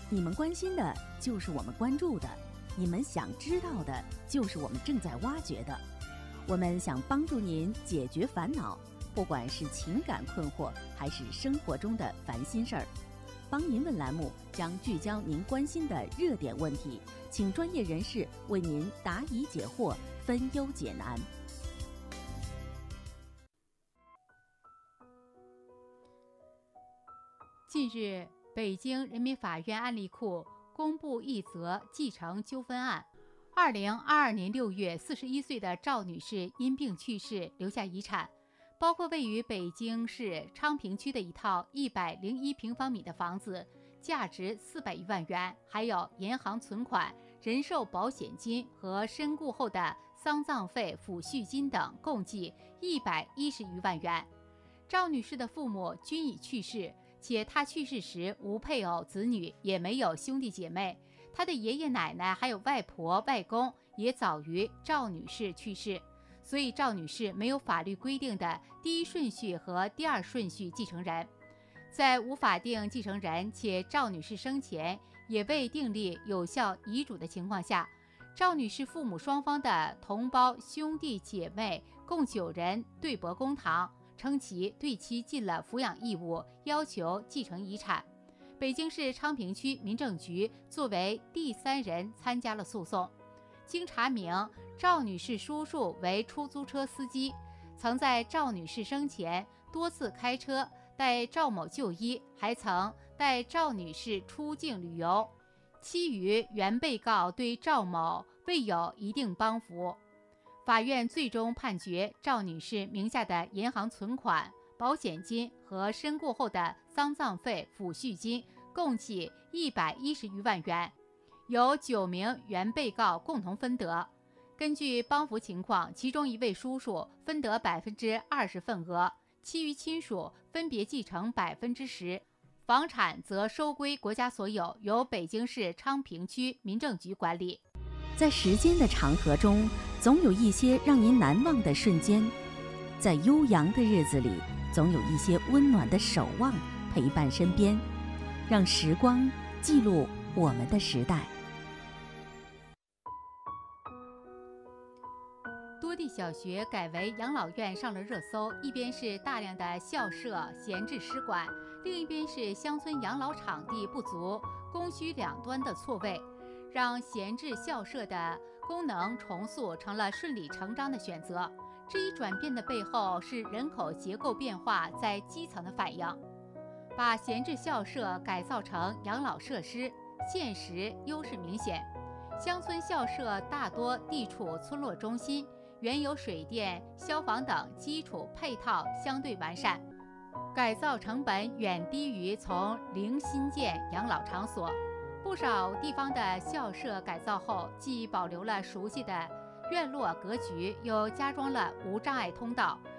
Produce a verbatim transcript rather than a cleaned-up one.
你们关心的就是我们关注的，你们想知道的就是我们正在挖掘的。我们想帮助您解决烦恼，不管是情感困惑还是生活中的烦心事儿。帮您问栏目将聚焦您关心的热点问题，请专业人士为您答疑解惑，分忧解难。 近日，北京人民法院案例库公布一则继承纠纷案。二零二二年六月，四十一岁的赵女士因病去世，留下遗产，包括位于北京市昌平区的一套一百零一平方米的房子，价值四百余万元，还有银行存款、人寿保险金和身故后的丧葬费、抚恤金等，共计一百一十余万元。赵女士的父母均已去世，且她去世时无配偶、子女，也没有兄弟姐妹。她的爷爷奶奶还有外婆、外公也早于赵女士去世，所以赵女士没有法律规定的第一顺序和第二顺序继承人。在无法定继承人且赵女士生前也未订立有效遗嘱的情况下，赵女士父母双方的同胞兄弟姐妹共九人对簿公堂，称其对其尽了抚养义务，要求继承遗产。北京市昌平区民政局作为第三人参加了诉讼。经查明，赵女士叔叔为出租车司机，曾在赵女士生前多次开车带赵某就医，还曾带赵女士出境旅游。其余原被告对赵某未有一定帮扶。法院最终判决赵女士名下的银行存款、保险金和身故后的丧葬费、抚恤金共计一百一十余万元，由九名原被告共同分得。根据帮扶情况，其中一位叔叔分得百分之二十份额，其余亲属分别继承百分之十，房产则收归国家所有，由北京市昌平区民政局管理。 在时间的长河中，总有一些让您难忘的瞬间；在悠扬的日子里，总有一些温暖的守望陪伴身边。让时光记录我们的时代。 多地小学改为养老院上了热搜，一边是大量的校舍闲置失管，另一边是乡村养老场地不足，供需两端的错位，让闲置校舍的功能重塑成了顺理成章的选择。这一转变的背后是人口结构变化在基层的反应。把闲置校舍改造成养老设施，现实优势明显。乡村校舍大多地处村落中心，原有水电、消防等基础配套相对完善，改造成本远低于从零新建养老场所。不少地方的校舍改造后，既保留了熟悉的院落格局，又加装了无障碍通道，